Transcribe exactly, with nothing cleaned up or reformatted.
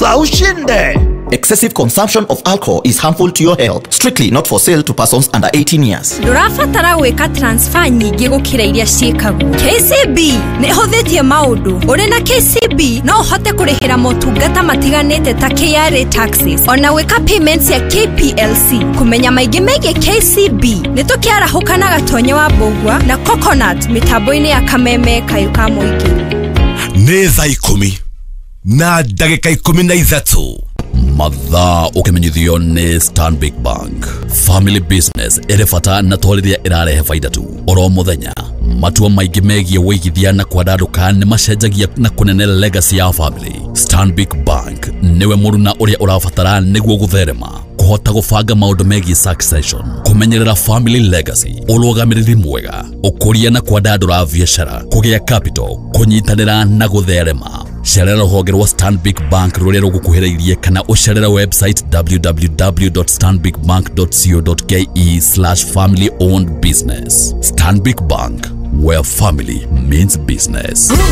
cheza ushinde. Excessive consumption of alcohol is harmful to your health. Strictly not for sale to persons under eighteen years. Ndurafatara gwika transfer nyingi gukira iria ciikagwo. K C B ne hothetie maundu. Uri na K C B no uhote kurihira motungata matiganite ta K R A taxes. Ona wika payments ya K P L C. Kumenya maigi mege K C B. Nitukiara hukana gatonye wa Bogwa na Coconut mitambo-ini ya Kameme kayuka muingi. Neza ikumi na dagika ikumi na ithatu. Mathaa ukimenyithio ni Stanbic Bank. Family business erefata na twarithia irarehe faida tu. Oro muthenya matua maigi megie wigithia na kwadaruka ni macenjagia na kunene legacy ya family. Stanbic Bank niwe muruna uria urafatara niguo gutherema, kuhota gubanga maundu megie succession, kumenyerera family legacy, urugamiriri mwega, ukuria na kwadadura biashara, kugia capital, kunyitanira na gutherema. Sharera rũhonge rwa Stanbic Bank rũrĩa rũgũkuhĩrĩirie kana ũcerera website w w w dot stanbic bank dot co dot k e slash family owned business. Stanbic Bank, where family means business.